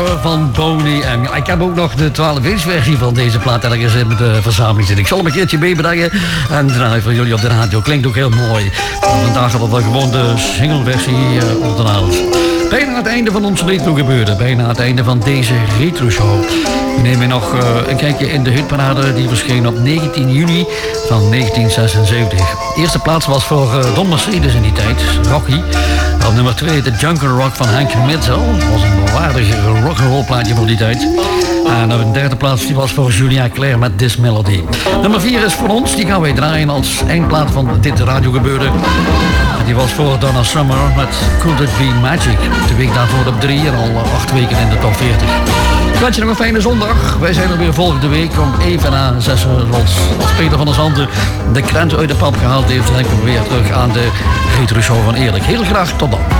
van Boney M. Ik heb ook nog de 12-inch versie van deze plaat ergens in de verzameling zitten. Ik zal hem een keertje meebrengen en draaien voor jullie op de radio. Klinkt ook heel mooi. Vandaag hadden we gewoon de single-versie onderaan. Bijna het einde van ons retro gebeuren. Bijna het einde van deze retro show. We nemen nog een kijkje in de hitparade. Die verscheen op 19 juni van 1976. De eerste plaats was voor Don Mercedes in die tijd, Rocky. Op nummer 2 de Jungle Rock van Hank Mitchell. Dat was een waardig rock'n'roll plaatje voor die tijd. En op een derde plaats die was voor Julia Claire met This Melody. Nummer 4 is voor ons, die gaan wij draaien als eindplaat van dit radiogebeuren. En die was voor Donna Summer met Could It Be Magic. De week daarvoor op 3 en al 8 weken in de top 40. Ik wens je nog een fijne zondag. Wij zijn er weer volgende week om even na 6 uur. Als Peter van der Zanden de krent uit de pap gehaald heeft, dan denken we weer terug aan de retro show van Eerlijk. Heel graag tot dan.